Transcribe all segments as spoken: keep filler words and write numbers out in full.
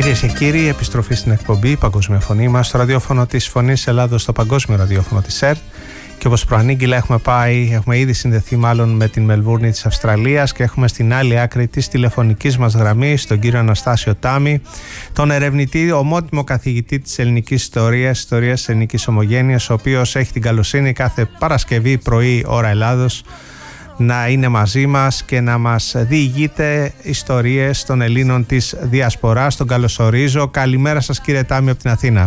Κυρίες και κύριοι, επιστροφή στην εκπομπή Παγκόσμια Φωνή μας στο ραδιόφωνο της Φωνής Ελλάδος, στο παγκόσμιο ραδιόφωνο της ΕΡΤ. Και όπως προανήγγυλα, έχουμε πάει, έχουμε ήδη συνδεθεί μάλλον με την Μελβούρνη της Αυστραλίας και έχουμε στην άλλη άκρη της τηλεφωνικής μας γραμμής τον κύριο Αναστάσιο Τάμι, τον ερευνητή, ομότιμο καθηγητή της ελληνικής ιστορίας, ιστορίας της ελληνικής ομογένειας, ο οποίος έχει την καλοσύνη κάθε Παρασκευή πρωί ώρα Ελλάδος να είναι μαζί μας και να μας διηγείται ιστορίες των Ελλήνων της Διασποράς. Τον καλωσορίζω. Καλημέρα σας, κύριε Τάμι, από την Αθήνα.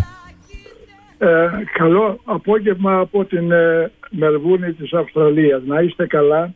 Ε, καλό απόγευμα από την ε, Μελβούρνη της Αυστραλίας. Να είστε καλά.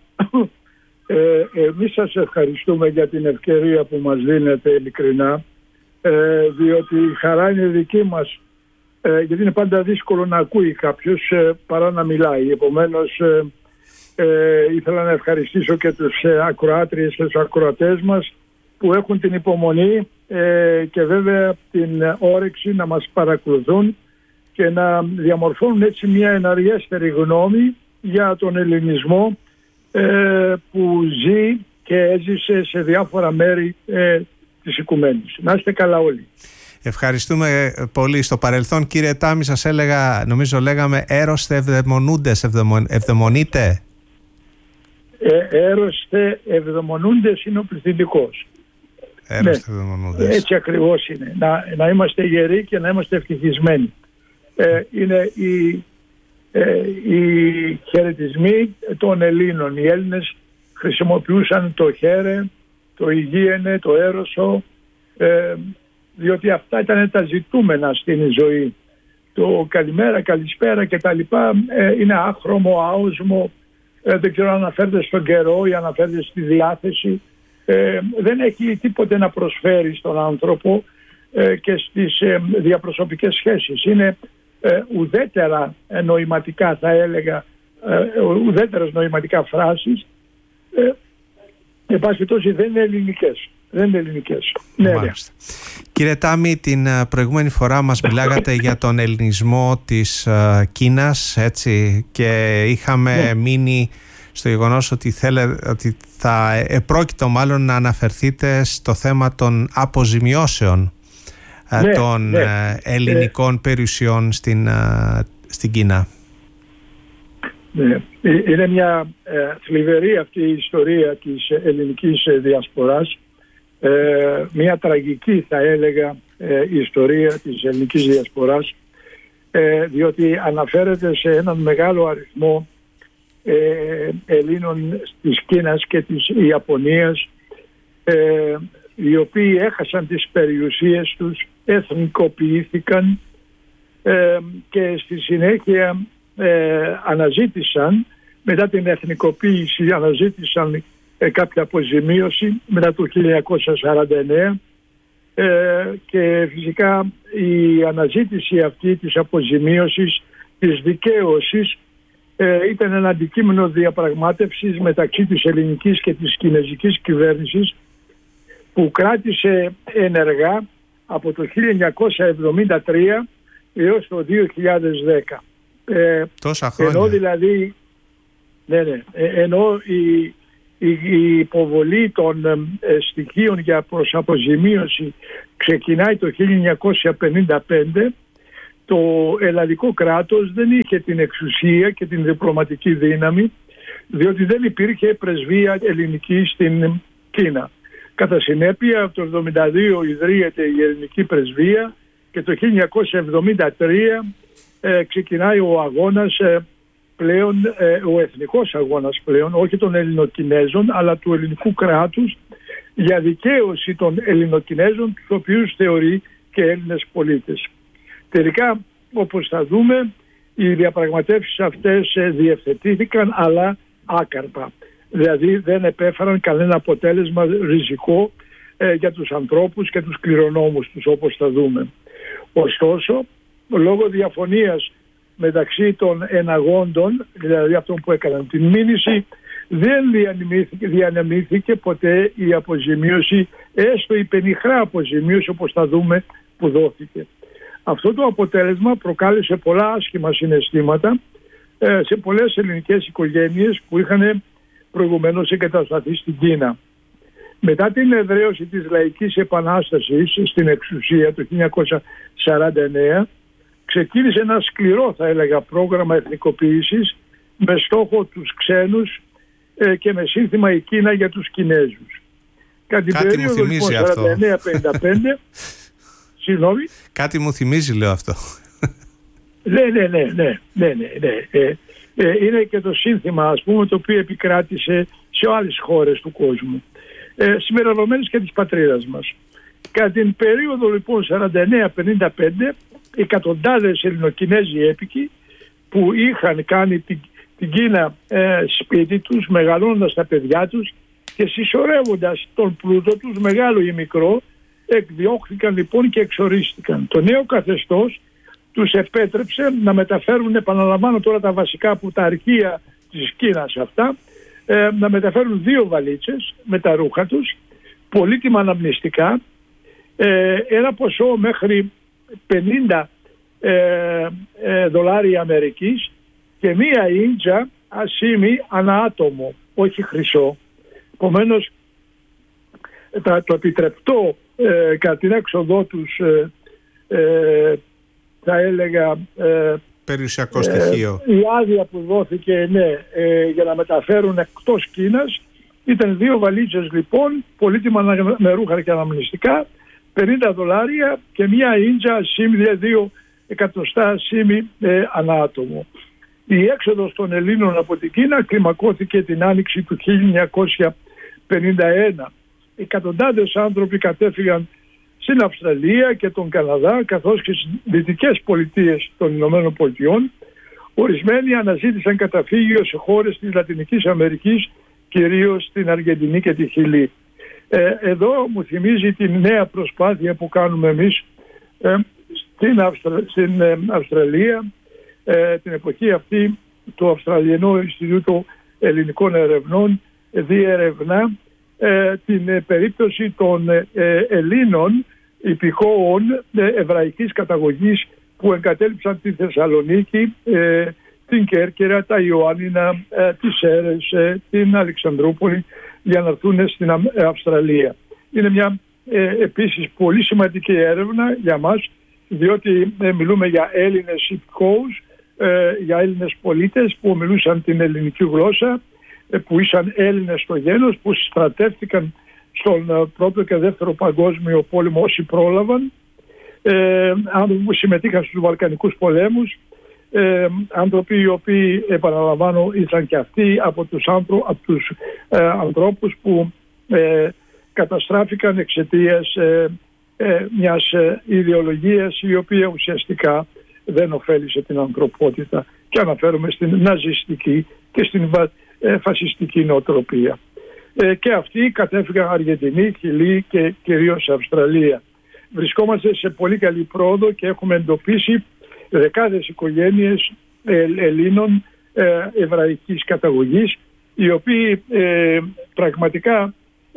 Ε, εμείς σας ευχαριστούμε για την ευκαιρία που μας δίνετε, ειλικρινά, ε, διότι η χαρά είναι δική μας, ε, γιατί είναι πάντα δύσκολο να ακούει κάποιος ε, παρά να μιλάει. Επομένως ε, ε, ήθελα να ευχαριστήσω και τους ε, ακροάτριες και τους ακροατές μας που έχουν την υπομονή ε, και βέβαια την ε, όρεξη να μας παρακολουθούν και να διαμορφώνουν έτσι μια εναριέστερη γνώμη για τον ελληνισμό ε, που ζει και έζησε σε διάφορα μέρη ε, της οικουμένης. Να είστε καλά όλοι. Ευχαριστούμε πολύ. Στο παρελθόν, κύριε Τάμι, σας έλεγα, νομίζω λέγαμε έρωστε ευδαιμονούντες, ευδαιμον, ευδαιμονείτε. Ε, έρωστε ευδαιμονούντες είναι ο πληθυντικός. Έρωστε ναι, ευδαιμονούντες. Έτσι ακριβώς είναι. Να, να είμαστε γεροί και να είμαστε ευτυχισμένοι. Ε, είναι οι, ε, οι χαιρετισμοί των Ελλήνων. Οι Έλληνες χρησιμοποιούσαν το χαίρε, το υγιένε, το έρωσο, ε, διότι αυτά ήταν τα ζητούμενα στην ζωή. Το καλημέρα, καλησπέρα και τα λοιπά ε, είναι άχρωμο, άοσμο, ε, δεν ξέρω αν αναφέρεται στον καιρό ή αναφέρεται στη διάθεση. Ε, δεν έχει τίποτε να προσφέρει στον άνθρωπο ε, και στις ε, διαπροσωπικές σχέσεις. Είναι ε, ουδέτερα ε, νοηματικά, θα έλεγα, ε, ουδέτερες νοηματικά φράσεις. Ε, εν πάση περιπτώσει δεν είναι ελληνικές. Δεν είναι ελληνικές. Ναι, ναι. Κύριε Τάμι, την προηγούμενη φορά μας μιλάγατε για τον ελληνισμό της uh, Κίνας, έτσι, και είχαμε ναι. μείνει στο γεγονός ότι, θέλε, ότι θα επρόκειτο μάλλον να αναφερθείτε στο θέμα των αποζημιώσεων ναι, των ναι. ελληνικών ε, περιουσιών στην, στην Κίνα. Ναι. Είναι μια ε, θλιβερή αυτή η ιστορία της ελληνικής διασποράς, ε, μια τραγική θα έλεγα ε, η ιστορία της ελληνικής διασποράς, ε, διότι αναφέρεται σε έναν μεγάλο αριθμό ε, Ελλήνων της Κίνας και της Ιαπωνίας, ε, οι οποίοι έχασαν τις περιουσίες τους, εθνικοποιήθηκαν ε, και στη συνέχεια ε, αναζήτησαν, μετά την εθνικοποίηση αναζήτησαν ε, κάποια αποζημίωση μετά το χίλια εννιακόσια σαράντα εννέα ε, και φυσικά η αναζήτηση αυτή της αποζημίωσης, της δικαίωσης ε, ήταν ένα αντικείμενο διαπραγμάτευσης μεταξύ της ελληνικής και της κινεζικής κυβέρνησης, που κράτησε ενεργά από το χίλια εννιακόσια εβδομήντα τρία έως το δύο χιλιάδες δέκα. Ε, Τόσα χρόνια. Ενώ δηλαδή ναι, ναι, ενώ η, η, η υποβολή των ε, στοιχείων για προς αποζημίωση ξεκινάει το χίλια εννιακόσια πενήντα πέντε, το ελλαδικό κράτος δεν είχε την εξουσία και την διπλωματική δύναμη, διότι δεν υπήρχε πρεσβεία ελληνική στην Κίνα. Κατά συνέπεια, από το εβδομήντα δύο ιδρύεται η ελληνική πρεσβεία και το χίλια εννιακόσια εβδομήντα τρία ε, ξεκινάει ο αγώνας ε, πλέον, ε, ο εθνικός αγώνας πλέον, όχι των Ελληνοκινέζων, αλλά του ελληνικού κράτους για δικαίωση των Ελληνοκινέζων, τους οποίους θεωρεί και Έλληνες πολίτες. Τελικά, όπως θα δούμε, οι διαπραγματεύσεις αυτές ε, διευθετήθηκαν, αλλά άκαρπα. Δηλαδή δεν επέφεραν κανένα αποτέλεσμα ριζικό ε, για τους ανθρώπους και τους κληρονόμους τους, όπως θα δούμε. Ωστόσο, λόγω διαφωνίας μεταξύ των εναγόντων, δηλαδή αυτών που έκαναν την μήνυση, δεν διανεμήθηκε, διανεμήθηκε ποτέ η αποζημίωση, έστω η πενιχρά αποζημίωση, όπως θα δούμε, που δόθηκε. Αυτό το αποτέλεσμα προκάλεσε πολλά άσχημα συναισθήματα ε, σε πολλές ελληνικές οικογένειες που είχαν προηγουμένως εγκατασταθεί στην Κίνα. Μετά την εδραίωση της Λαϊκής Επανάστασης στην εξουσία το χίλια εννιακόσια σαράντα εννέα, ξεκίνησε ένα σκληρό, θα έλεγα, πρόγραμμα εθνικοποίησης με στόχο τους ξένους ε, και με σύνθημα η Κίνα για τους Κινέζους. Κατά την Κάτι περίοδο λοιπόν σαράντα εννέα πενήντα πέντε συγγνώμη. Κάτι μου θυμίζει, λέω αυτό. Ναι, ναι, ναι, ναι, ναι, ναι, ναι. Ε, ε, είναι και το σύνθημα, ας πούμε, το οποίο επικράτησε σε άλλες χώρες του κόσμου, ε, συμπεριλαμβανομένης και της πατρίδας μας. Κατά την περίοδο λοιπόν σαράντα εννέα πενήντα πέντε, εκατοντάδες Ελληνοκινέζοι έπικοι που είχαν κάνει την, την Κίνα ε, σπίτι τους, μεγαλώνοντας τα παιδιά τους και συσσωρεύοντας τον πλούτο τους, μεγάλο ή μικρό, εκδιώχθηκαν λοιπόν και εξορίστηκαν. Το νέο καθεστώς τους επέτρεψε να μεταφέρουν, επαναλαμβάνω τώρα τα βασικά από τα αρχεία της Κίνας αυτά, ε, να μεταφέρουν δύο βαλίτσες με τα ρούχα τους, πολύτιμα αναμνηστικά, ε, ένα ποσό μέχρι πενήντα ε, ε, δολάρια Αμερικής και μία ίντζα ασήμι ανά άτομο, όχι χρυσό. Επομένως, το επιτρεπτό ε, κατά την έξοδό τους ε, ε, θα έλεγα ε, περιουσιακό στοιχείο. Ε, η άδεια που δόθηκε ναι, ε, για να μεταφέρουν εκτός Κίνας ήταν δύο βαλίτσες λοιπόν, πολύτιμα με ρούχα και αναμνηστικά, πενήντα δολάρια και μία ίντζα σήμη, δύο εκατοστά σήμη ε, ανά άτομο. Η έξοδος των Ελλήνων από την Κίνα κλιμακώθηκε την άνοιξη του χίλια εννιακόσια πενήντα ένα. Εκατοντάδες άνθρωποι κατέφυγαν στην Αυστραλία και τον Καναδά, καθώς και στις δυτικές πολιτείες των Ηνωμένων Πολιτειών. Ορισμένοι αναζήτησαν καταφύγιο σε χώρες της Λατινικής Αμερικής, κυρίως στην Αργεντινή και τη Χιλή. Ε, εδώ μου θυμίζει την νέα προσπάθεια που κάνουμε εμείς ε, στην, Αυστρα... στην ε, Αυστραλία, ε, την εποχή αυτή το Αυστραλιανό Ινστιτούτο Ελληνικών Ερευνών διερευνά ε, την ε, περίπτωση των ε, Ελλήνων υπηκόων ε, εβραϊκής καταγωγής που εγκατέλειψαν τη Θεσσαλονίκη, ε, την Κέρκυρα, τα Ιωάννινα, ε, τις Σέρρες, ε, την Αλεξανδρούπολη για να έρθουν στην Αυστραλία. Είναι μια ε, επίσης πολύ σημαντική έρευνα για μας, διότι ε, μιλούμε για Έλληνες υπηκόους, ε, για Έλληνες πολίτες που μιλούσαν την ελληνική γλώσσα, ε, που ήσαν Έλληνες στο γένος, που στρατεύτηκαν στον ε, πρώτο και δεύτερο παγκόσμιο πόλεμο όσοι πρόλαβαν, ε, άνθρωποι που συμμετείχαν στους Βαλκανικούς πολέμους, ε, άνθρωποι οι οποίοι, επαναλαμβάνω, ήσαν και αυτοί από τους, άνθρω, από τους ε, ανθρώπους που ε, καταστράφηκαν εξαιτίας ε, ε, μιας ε, ιδεολογίας η οποία ουσιαστικά δεν ωφέλησε την ανθρωπότητα, και αναφέρομαι στην ναζιστική και στην ε, φασιστική νοοτροπία. Ε, και αυτοί κατέφυγαν Αργεντινή, Χιλή και κυρίως Αυστραλία. Βρισκόμαστε σε πολύ καλή πρόοδο και έχουμε εντοπίσει δεκάδες οικογένειες ε, Ελλήνων ε, εβραϊκής καταγωγής, οι οποίοι ε, πραγματικά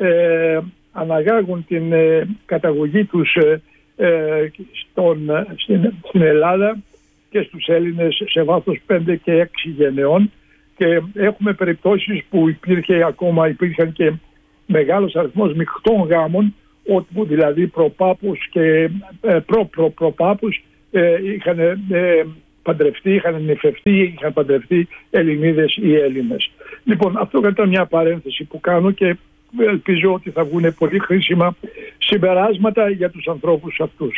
ε, αναγάγουν την ε, καταγωγή τους ε, ε, στον, στην, στην Ελλάδα και στους Έλληνες σε βάθος πέντε και έξι γενεών, και έχουμε περιπτώσεις που υπήρχε ακόμα, υπήρχαν και μεγάλος αριθμός μεικτών γάμων, όπου δηλαδή προπάπους και ε, προ-προ-προπάπους ε, είχαν ε, παντρευτεί, είχαν νηφευτεί, είχαν παντρευτεί Ελληνίδες ή Έλληνες. Λοιπόν, αυτό ήταν μια παρένθεση που κάνω και ελπίζω ότι θα βγουν πολύ χρήσιμα συμπεράσματα για τους ανθρώπους αυτούς.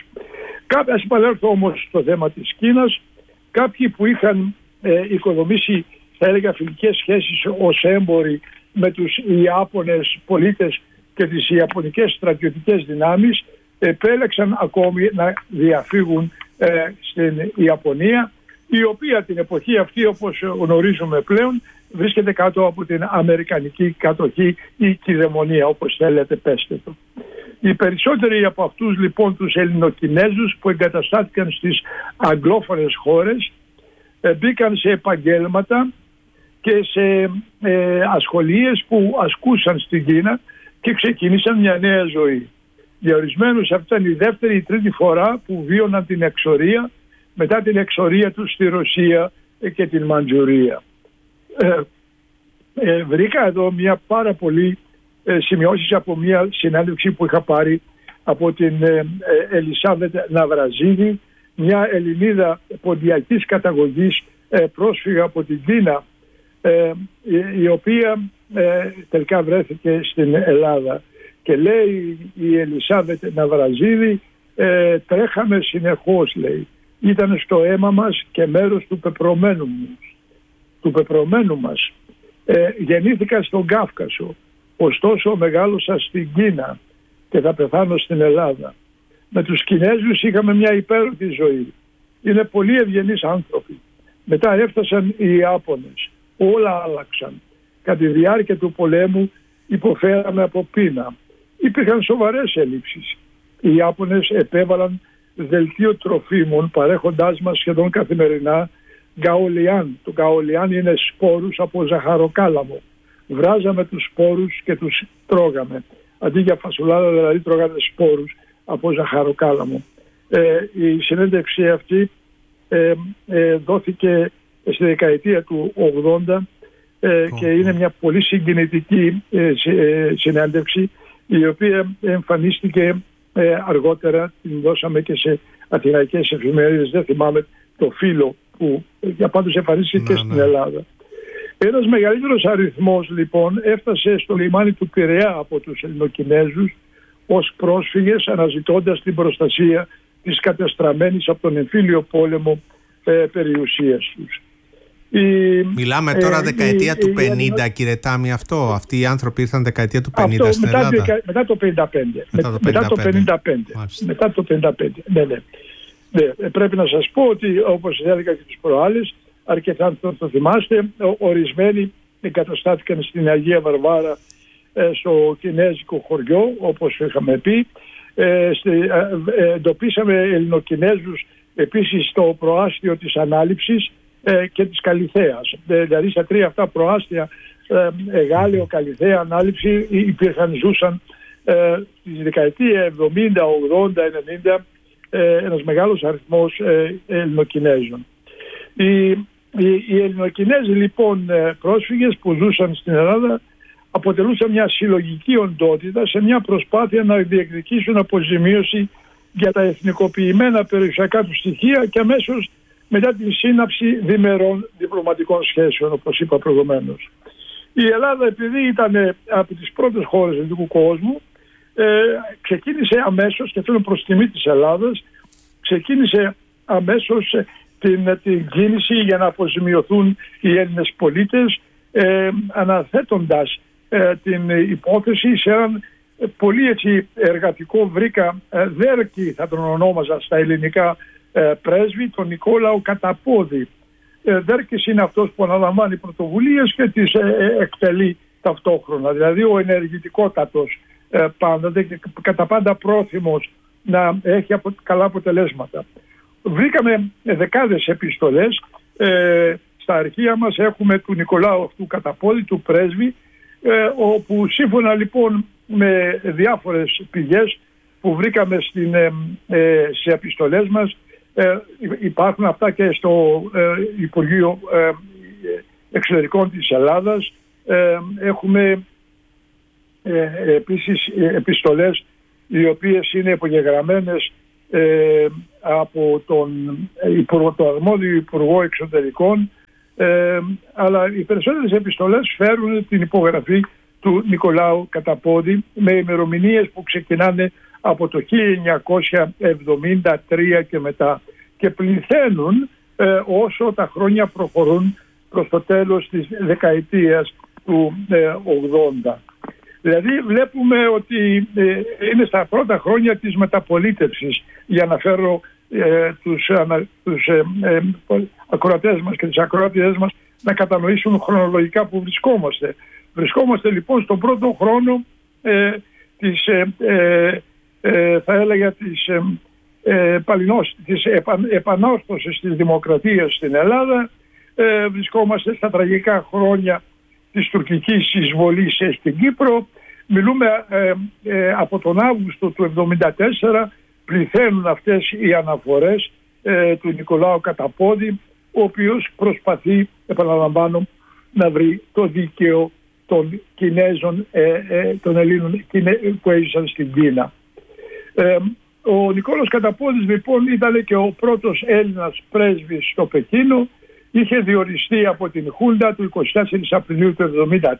Ας επανέλθω όμως στο θέμα της Κίνας. Κάποιοι που είχαν ε, οικοδομήσει, θα έλεγα, φιλικές σχέσεις ως έμποροι με τους Ιάπωνες πολίτες και τις Ιαπωνικές στρατιωτικές δυνάμεις, επέλεξαν ακόμη να διαφύγουν ε, στην Ιαπωνία, η οποία την εποχή αυτή, όπως γνωρίζουμε πλέον, βρίσκεται κάτω από την αμερικανική κατοχή ή κυδαιμονία, όπως θέλετε πέστε το. Οι περισσότεροι από αυτούς λοιπόν τους Ελληνοκινέζους που εγκαταστάθηκαν στις αγγλόφωνες χώρες ε, μπήκαν σε επαγγέλματα και σε ε, ασχολίες που ασκούσαν στην Κίνα και ξεκίνησαν μια νέα ζωή. Για ορισμένους αυτή ήταν η δεύτερη ή τρίτη φορά που βίωναν την εξορία μετά την εξορία τους στη Ρωσία και την Μαντζουρία. Ε, ε, βρήκα εδώ μια πάρα πολύ ε, σημειώσεις από μια συνέντευξη που είχα πάρει από την ε, ε, Ελισάβετ Ναυραζίδη, μια Ελληνίδα ποντιακής καταγωγής, ε, πρόσφυγα από την Κίνα, ε, η, η οποία ε, τελικά βρέθηκε στην Ελλάδα. Και λέει η Ελισάβετ Ναυραζίδη, ε, τρέχαμε συνεχώς, λέει. Ήταν στο αίμα μας και μέρος του πεπρωμένου, του πεπρωμένου μας. Ε, γεννήθηκα στον Κάφκασο, ωστόσο μεγάλωσα στην Κίνα και θα πεθάνω στην Ελλάδα. Με τους Κινέζους είχαμε μια υπέροχη ζωή. Είναι πολύ ευγενείς άνθρωποι. Μετά έφτασαν οι Ιάπωνες. Όλα άλλαξαν. Κατά τη διάρκεια του πολέμου υποφέραμε από πείνα. Υπήρχαν σοβαρές έλλειψεις. Οι Ιάπωνες επέβαλαν δελτίο τροφίμων παρέχοντάς μας σχεδόν καθημερινά γκαολιάν. Το γκαολιάν είναι σπόρους από ζαχαροκάλαμο. Βράζαμε τους σπόρους και τους τρώγαμε. Αντί για φασουλάδα δηλαδή τρώγαμε σπόρους από ζαχαροκάλαμο. Ε, η συνέντευξη αυτή ε, ε, δόθηκε στη δεκαετία του ογδόντα ε, oh, και είναι μια πολύ συγκινητική ε, ε, συνέντευξη, η οποία εμφανίστηκε ε, αργότερα, την δώσαμε και σε αθηναϊκές εφημερίδες, δεν θυμάμαι το φύλλο που για πάντως εμφανίστηκε και στην Ελλάδα. Ένας μεγαλύτερος αριθμός λοιπόν έφτασε στο λιμάνι του Πειραιά από τους Ελληνοκινέζους ως πρόσφυγες, αναζητώντας την προστασία της κατεστραμμένης από τον εμφύλιο πόλεμο ε, περιουσίας τους. Η, Μιλάμε τώρα ε, δεκαετία η, του πενήντα, η, κύριε Τάμι, αυτό. Αυτοί οι άνθρωποι ήρθαν δεκαετία του πενήντα αυτό, στην μετά, Ελλάδα. Μετά το πενήντα πέντε. Μετά το πενήντα πέντε. Μετά το πενήντα πέντε. Μετά το πενήντα πέντε. Ναι, ναι. Ναι, πρέπει να σας πω ότι, όπως έλεγα και τις προάλλες, αρκετά αν το θυμάστε, ορισμένοι εγκαταστάθηκαν στην Αγία Βαρβάρα, στο κινέζικο χωριό, όπως είχαμε πει. Ε, εντοπίσαμε Ελληνοκινέζους επίσης στο προάστιο της Ανάληψης ε, και της Καλιθέας. Ε, δηλαδή στα τρία αυτά προάστια, ε, Γάλλιο, Καλιθέα, Ανάληψη, υπήρχαν, ζούσαν ε, στη δεκαετία εβδομήντα, ογδόντα, ενενήντα ε, ένας μεγάλος αριθμός ε, Ελληνοκινέζων. Οι, οι, οι Ελληνοκινέζοι λοιπόν πρόσφυγες που ζούσαν στην Ελλάδα αποτελούσαν μια συλλογική οντότητα σε μια προσπάθεια να διεκδικήσουν αποζημίωση για τα εθνικοποιημένα περιουσιακά του στοιχεία και αμέσως μετά την σύναψη διμερών διπλωματικών σχέσεων, όπως είπα προηγουμένως. Η Ελλάδα, επειδή ήταν από τις πρώτες χώρες του ελληνικού κόσμου, ε, ξεκίνησε αμέσως, και θέλω προς τιμή της Ελλάδας, ξεκίνησε αμέσως την, την κίνηση για να αποζημιωθούν οι Έλληνες πολίτες, ε, αναθέτοντας ε, την υπόθεση σε έναν πολύ έτσι εργατικό, βρήκα ε, Δέρκη θα τον ονόμαζα στα ελληνικά, ε, πρέσβη, τον Νικόλαο Καταπόδη. Ε, Δέρκης είναι αυτός που αναλαμβάνει πρωτοβουλίες και τις ε, εκτελεί ταυτόχρονα, δηλαδή ο ενεργητικότατος ε, πάντα και κατά πάντα πρόθυμος να έχει απο, καλά αποτελέσματα. Βρήκαμε δεκάδες επιστολές, ε, στα αρχεία μας έχουμε του Νικολάου αυτού Καταπόδη, του πρέσβη, ε, όπου σύμφωνα λοιπόν με διάφορες πηγές που βρήκαμε στην, ε, ε, σε επιστολές μας, ε, υπάρχουν αυτά και στο ε, Υπουργείο ε, Εξωτερικών της Ελλάδας, ε, έχουμε ε, επίσης επιστολές οι οποίες είναι υπογεγραμμένες ε, από τον, υπουργό, το αρμόδιο Υπουργό Εξωτερικών, ε, αλλά οι περισσότερες επιστολές φέρουν την υπογραφή του Νικολάου Καταπόδη με ημερομηνίες που ξεκινάνε από το χίλια εννιακόσια εβδομήντα τρία και μετά και πληθαίνουν ε, όσο τα χρόνια προχωρούν προς το τέλος της δεκαετίας του ε, ογδόντα. Δηλαδή βλέπουμε ότι ε, είναι στα πρώτα χρόνια της μεταπολίτευσης, για να φέρω ε, τους, ανα, τους ε, ε, ακροατές μας και τις ακροατές μας να κατανοήσουν χρονολογικά που βρισκόμαστε. Βρισκόμαστε λοιπόν στον πρώτο χρόνο ε, της, ε, ε, ε, θα έλεγα, της, ε, ε, παλινός, της επαν, επανόρθωσης της δημοκρατίας στην Ελλάδα. Ε, βρισκόμαστε στα τραγικά χρόνια της τουρκικής εισβολής στην Κύπρο. Μιλούμε ε, ε, από τον Αύγουστο του εβδομήντα τέσσερα, πληθαίνουν αυτές οι αναφορές ε, του Νικολάου Καταπόδη, ο οποίος προσπαθεί, επαναλαμβάνω, να βρει το δίκαιο των Κινέζων, ε, ε, των Ελλήνων που έζησαν στην Κίνα. Ε, ο Νικόλαος Καταπώδης λοιπόν ήταν και ο πρώτος Έλληνας πρέσβης στο Πεκίνο. Είχε διοριστεί από την Χούντα του εικοστή τέταρτη Απριλίου του εβδομήντα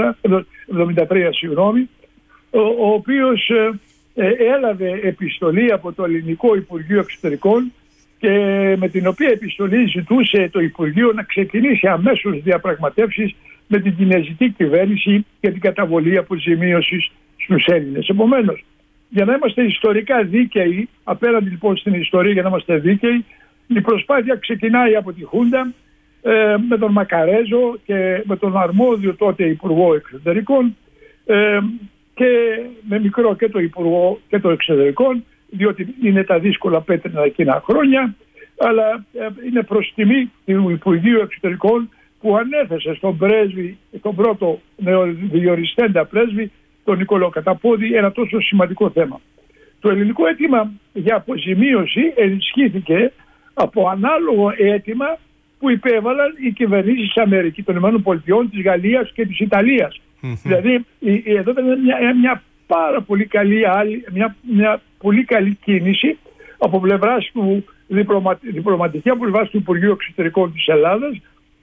τρία, συγγνώμη, ο, ο οποίος ε, ε, έλαβε επιστολή από το Ελληνικό Υπουργείο Εξωτερικών και με την οποία επιστολή ζητούσε το Υπουργείο να ξεκινήσει αμέσως διαπραγματεύσεις με την κινέζικη κυβέρνηση για την καταβολή αποζημίωσης στους Έλληνες. Επομένως, για να είμαστε ιστορικά δίκαιοι, απέναντι λοιπόν στην ιστορία για να είμαστε δίκαιοι, η προσπάθεια ξεκινάει από τη Χούντα ε, με τον Μακαρέζο και με τον αρμόδιο τότε Υπουργό Εξωτερικών ε, και με μικρό και το Υπουργό και το Εξωτερικών, διότι είναι τα δύσκολα πέτρινα εκείνα χρόνια, αλλά ε, είναι προς τιμή του Υπουργείου Εξωτερικών που ανέθεσε στον πρέσβη, τον πρώτο νεοδιοριστέντα πρέσβη, τον Νικόλαο Καταπώδη, ένα τόσο σημαντικό θέμα. Το ελληνικό αίτημα για αποζημίωση ενισχύθηκε από ανάλογο αίτημα που υπέβαλαν οι κυβερνήσεις της Αμερικής, των ΗΠΑ, της Γαλλίας και της Ιταλίας. Mm-hmm. Δηλαδή εδώ ήταν μια, μια πάρα πολύ καλή, μια, μια πολύ καλή κίνηση από πλευράς του διπλωμα, διπλωματική από πλευράς του Υπουργείου Εξωτερικών της Ελλάδας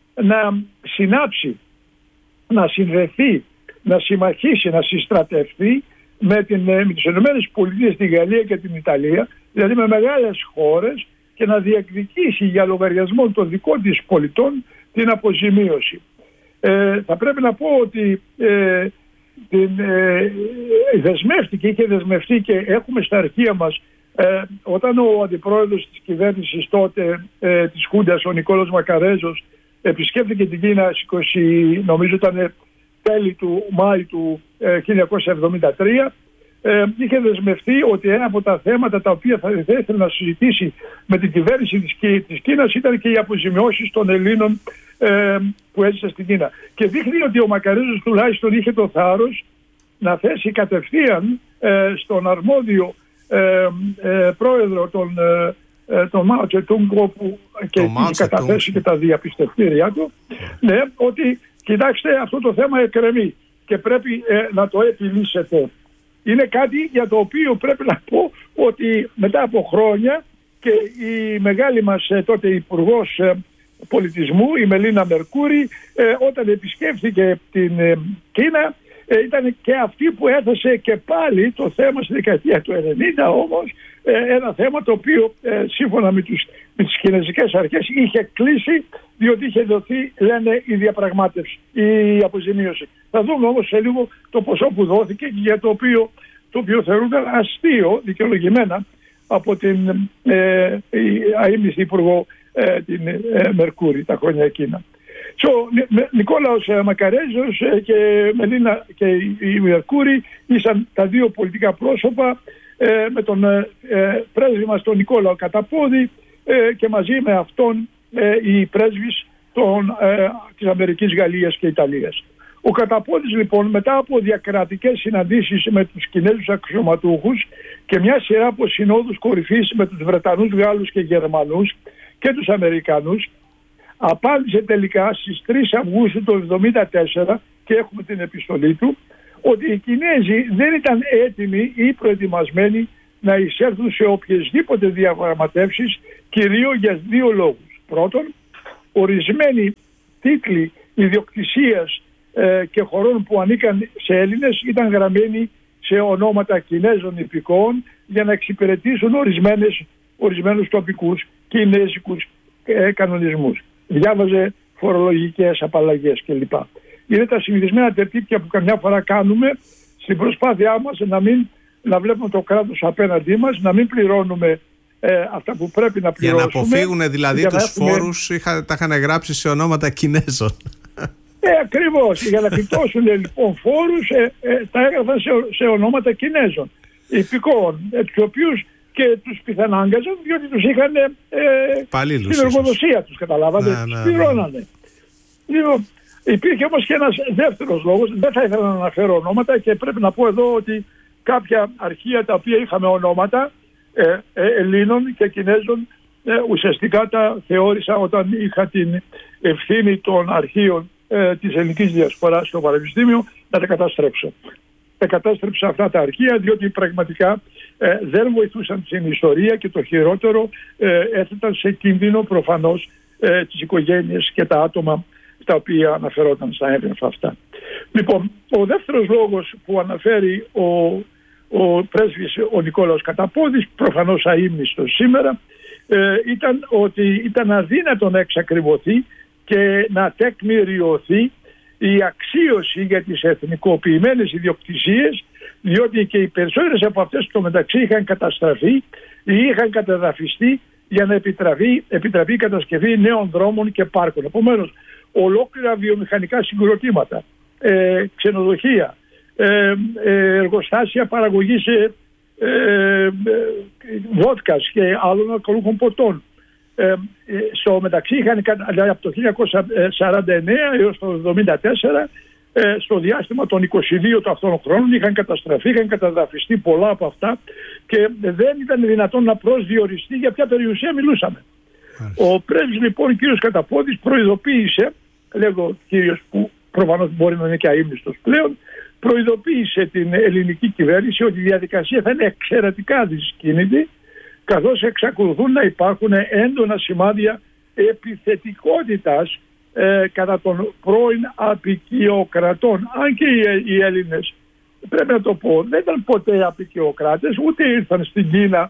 να συνάψει, να συνδεθεί, να συμμαχίσει, να συστρατευτεί με, την, με τις ΗΠΑ, τη Γαλλία και την Ιταλία, δηλαδή με μεγάλες χώρες, και να διεκδικήσει για λογαριασμό των δικών της πολιτών την αποζημίωση. Ε, θα πρέπει να πω ότι ε, την, ε, δεσμεύτηκε, είχε δεσμευτεί και έχουμε στα αρχεία μας ε, όταν ο αντιπρόεδρος της κυβέρνησης τότε ε, της Χούντας, ο Νικόλαος Μακαρέζος, επισκέφθηκε την Κίνα στις είκοσι, νομίζω ήταν τέλη του Μάη του ε, χίλια εννιακόσια εβδομήντα τρία, ε, είχε δεσμευτεί ότι ένα από τα θέματα τα οποία θα ήθελε να συζητήσει με την κυβέρνηση της, της Κίνας ήταν και οι αποζημιώσεις των Ελλήνων ε, που έζησαν στην Κίνα. Και δείχνει ότι ο Μακαρέζος τουλάχιστον είχε το θάρρος να θέσει κατευθείαν ε, στον αρμόδιο ε, ε, πρόεδρο των ε, τον Μάο Τσετούγκ, όπου και έχει καταθέσει και τα διαπιστευτήριά του, ναι, ότι κοιτάξτε, αυτό το θέμα εκκρεμεί και πρέπει ε, να το επιλύσετε. Είναι κάτι για το οποίο πρέπει να πω ότι μετά από χρόνια και η μεγάλη μας ε, τότε υπουργός ε, πολιτισμού, η Μελίνα Μερκούρη, ε, όταν επισκέφθηκε την ε, Κίνα, ε, ήταν και αυτή που έθεσε και πάλι το θέμα στη δεκαετία του ενενήντα, όμως ε, ένα θέμα το οποίο ε, σύμφωνα με, τους, με τις κινέζικες αρχές είχε κλείσει, διότι είχε δοθεί, λένε, η διαπραγμάτευση, η αποζημίωση. Θα δούμε όμως σε λίγο το ποσό που δόθηκε και για το οποίο, το οποίο θεωρούνταν αστείο δικαιολογημένα από την ε, αείμνηστη υπουργό ε, την ε, Μερκούρη τα χρόνια εκείνα. So, Νικόλαος Μακαρέζος και Μελίνα και η Μερκούρη ήσαν τα δύο πολιτικά πρόσωπα ε, με τον ε, πρέσβη μας τον Νικόλαο Καταπώδη ε, και μαζί με αυτόν ε, οι πρέσβεις των, ε, της Αμερικής, Γαλλίας και Ιταλίας. Ο Καταπώδης λοιπόν, μετά από διακρατικές συναντήσεις με τους Κινέζους αξιωματούχους και μια σειρά από συνόδους κορυφής με τους Βρετανούς, Γάλλους και Γερμανούς και τους Αμερικανούς, απάντησε τελικά στις τρεις Αυγούστου του εβδομήντα τέσσερα, και έχουμε την επιστολή του, ότι οι Κινέζοι δεν ήταν έτοιμοι ή προετοιμασμένοι να εισέλθουν σε οποιασδήποτε διαπραγματεύσεις, κυρίως για δύο λόγους. Πρώτον, ορισμένοι τίτλοι ιδιοκτησίας ε, και χωρών που ανήκαν σε Έλληνες ήταν γραμμένοι σε ονόματα Κινέζων υπηκόων για να εξυπηρετήσουν ορισμένες, ορισμένους τοπικούς κινέζικους ε, κανονισμούς. Διάβαζε φορολογικές απαλλαγές κλπ. Είναι τα συνηθισμένα τερτύπια που καμιά φορά κάνουμε στην προσπάθειά μας να, μην, να βλέπουμε το κράτος απέναντί μας, να μην πληρώνουμε ε, αυτά που πρέπει να πληρώσουμε. Για να αποφύγουν δηλαδή τους έχουμε... φόρους, είχα, τα είχαν γράψει σε ονόματα Κινέζων. Ε, ακριβώς. Για να φυτώσουν λοιπόν φόρους ε, ε, τα έγραφαν σε, σε ονόματα Κινέζων υπηκόων, ε, τους οποίους και τους πιθανάγκαζαν, διότι τους είχαν ε, στην εργοδοσία τους, καταλάβατε, να, τους να, πληρώνανε. Ναι. Λοιπόν, υπήρχε όμως και ένας δεύτερος λόγος, δεν θα ήθελα να αναφέρω ονόματα και πρέπει να πω εδώ ότι κάποια αρχεία τα οποία είχαμε ονόματα ε, ε, Ελλήνων και Κινέζων ε, ουσιαστικά τα θεώρησα όταν είχα την ευθύνη των αρχείων ε, της ελληνικής διασποράς στο πανεπιστήμιο να τα καταστρέψω. Τα κατάστρεψε αυτά τα αρχεία, διότι πραγματικά ε, δεν βοηθούσαν στην ιστορία και το χειρότερο ε, έθεταν σε κίνδυνο προφανώς ε, τις οικογένειες και τα άτομα τα οποία αναφερόταν στα έγγραφα αυτά. Λοιπόν, ο δεύτερος λόγος που αναφέρει ο, ο πρέσβης ο Νικόλαος Καταπόδης, προφανώς αείμνηστος σήμερα, ε, ήταν ότι ήταν αδύνατο να εξακριβωθεί και να τεκμηριωθεί η αξίωση για τις εθνικοποιημένες ιδιοκτησίες, διότι και οι περισσότερες από αυτές στο μεταξύ είχαν καταστραφεί ή είχαν κατεδαφιστεί για να επιτραπεί, επιτραπεί η κατασκευή νέων δρόμων και πάρκων. Επομένως, ολόκληρα βιομηχανικά συγκροτήματα, ε, ξενοδοχεία, ε, ε, εργοστάσια παραγωγής ε, ε, βότκας και άλλων αλκοολούχων ποτών. Ε, ε, στο μεταξύ είχαν δηλαδή, από το χίλια εννιακόσια σαράντα εννέα έως το εβδομήντα τέσσερα ε, στο διάστημα των είκοσι δύο του αυτών χρόνων είχαν καταστραφεί, είχαν καταδαφιστεί πολλά από αυτά και δεν ήταν δυνατόν να προσδιοριστεί για ποια περιουσία μιλούσαμε. Ο πρέσβης λοιπόν κύριος Καταπόδης προειδοποίησε, λέγω κύριος που προφανώς μπορεί να είναι και αείμνηστος πλέον, προειδοποίησε την ελληνική κυβέρνηση ότι η διαδικασία θα είναι εξαιρετικά δυσκίνητη, καθώς εξακολουθούν να υπάρχουν έντονα σημάδια επιθετικότητας ε, κατά των πρώην απικιοκρατών. Αν και οι, οι Έλληνες, πρέπει να το πω, δεν ήταν ποτέ απικιοκράτες, ούτε ήρθαν στην Κίνα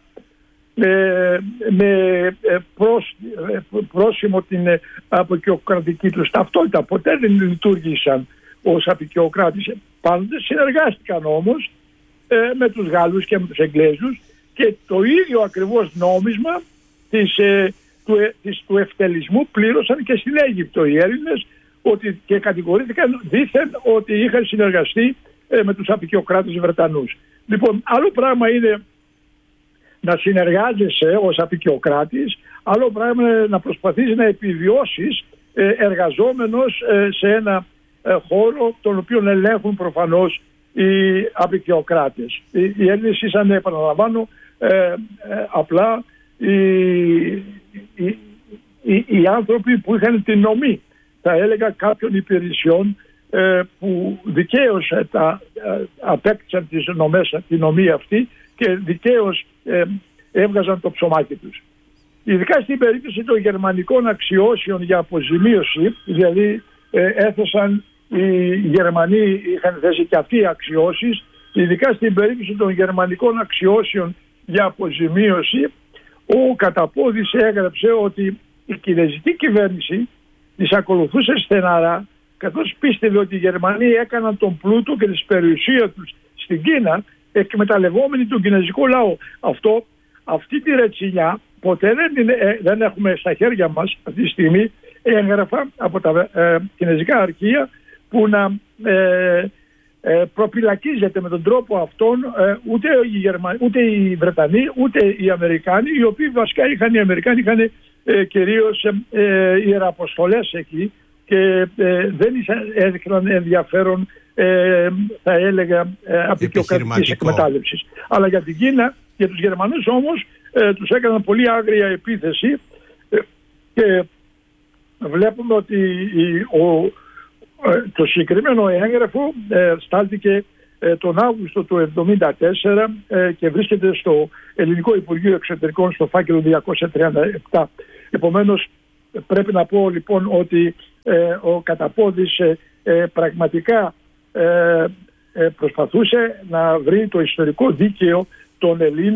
με, με προς, πρόσημο την απικιοκρατική τους ταυτότητα. Ποτέ δεν λειτουργήσαν ως απικιοκράτες. Πάντοτε συνεργάστηκαν όμως ε, με τους Γάλλους και με τους Εγγλέζους και το ίδιο ακριβώς νόμισμα της, ε, του, ε, της, του ευτελισμού πλήρωσαν και στην Αίγυπτο οι Έλληνες, ότι, και κατηγορήθηκαν δήθεν ότι είχαν συνεργαστεί ε, με τους απικιοκράτες Βρετανούς. Λοιπόν, άλλο πράγμα είναι να συνεργάζεσαι ως απικιοκράτης, άλλο πράγμα είναι να προσπαθείς να επιβιώσεις ε, εργαζόμενος ε, σε ένα ε, χώρο τον οποίο ελέγχουν προφανώς οι απικιοκράτες. Οι, οι Έλληνες ήσαν, επαναλαμβάνω, ε, ε, απλά οι, οι, οι, οι άνθρωποι που είχαν την νομή, θα έλεγα, κάποιων υπηρεσιών ε, που δικαίως ε, τα, ε, απέκτησαν τις νομές, τη νομή αυτή και δικαίως ε, έβγαζαν το ψωμάκι τους. Ειδικά στην περίπτωση των γερμανικών αξιώσεων για αποζημίωση, δηλαδή ε, έθεσαν οι Γερμανοί, είχαν θέσει και αυτοί αξιώσεις, ειδικά στην περίπτωση των γερμανικών αξιώσεων για αποζημίωση, ο Καταπόδης έγραψε ότι η κινέζικη κυβέρνηση τις ακολουθούσε στεναρά, καθώς πίστευε ότι οι Γερμανοί έκαναν τον πλούτο και τις περιουσίες τους στην Κίνα εκμεταλλευόμενοι τον κινέζικο λαό. Αυτό, αυτή τη ρετσινιά ποτέ δεν, ε, δεν έχουμε στα χέρια μας αυτή τη στιγμή έγγραφα από τα ε, κινέζικα αρχεία που να ε, ε, προπυλακίζεται με τον τρόπο αυτόν ε, ούτε, οι Γερμα... ούτε οι Βρετανοί ούτε οι Αμερικάνοι, οι οποίοι βασικά είχαν, οι Αμερικάνοι είχαν ε, κυρίως ε, ιεραποστολές εκεί και ε, δεν έδειχναν ενδιαφέρον, ε, θα έλεγα, ε, απεικιοκρατικής εκμετάλλευσης. Αλλά για την Κίνα, για τους Γερμανούς όμως, ε, τους έκαναν πολύ άγρια επίθεση ε, και βλέπουμε ότι η, ο, ε, το συγκεκριμένο έγγραφο ε, στάλθηκε ε, τον Αύγουστο του εβδομήντα τέσσερα ε, και βρίσκεται στο Ελληνικό Υπουργείο Εξωτερικών στο φάκελο διακόσια τριάντα επτά. Επομένως πρέπει να πω λοιπόν ότι ε, ο Καταπόδης ε, ε, πραγματικά ε, ε, προσπαθούσε να βρει το ιστορικό δίκαιο των Ελλήνων